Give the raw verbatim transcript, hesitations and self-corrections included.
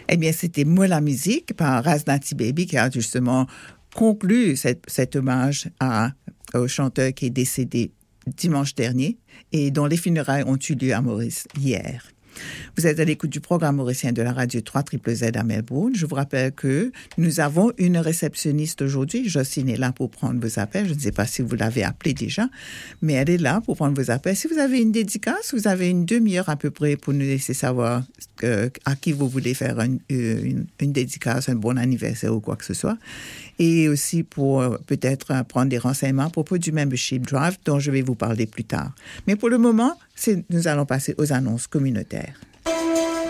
Eh bien, c'était Moi la musique par Raznati Baby qui a justement conclu cette, cet hommage à, au chanteur qui est décédé dimanche dernier et dont les funérailles ont eu lieu à Maurice hier. Vous êtes à l'écoute du programme mauricien de la radio trois Z Z à Melbourne. Je vous rappelle que nous avons une réceptionniste aujourd'hui. Jocelyne est là pour prendre vos appels. Je ne sais pas si vous l'avez appelée déjà, mais elle est là pour prendre vos appels. Si vous avez une dédicace, vous avez une demi-heure à peu près pour nous laisser savoir euh, à qui vous voulez faire une, une, une dédicace, un bon anniversaire ou quoi que ce soit. Et aussi pour euh, peut-être euh, prendre des renseignements à propos du membership drive dont je vais vous parler plus tard. Mais pour le moment, c'est, nous allons passer aux annonces communautaires.